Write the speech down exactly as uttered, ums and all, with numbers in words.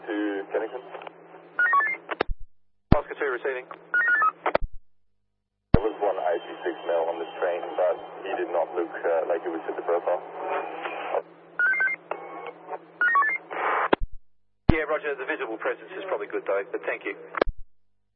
to Kennington. Oscar two receiving. There was one eighty-six male on this train, but he did not look uh, like he would fit the profile. Yeah, Roger, the visible presence is probably good though, but thank you.